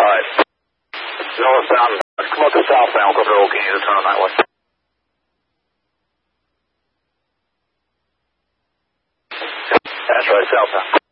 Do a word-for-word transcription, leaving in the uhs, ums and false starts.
right. Northbound. Let's come up to southbound. Go to Oak. You need to turn on that way. That's right, southbound.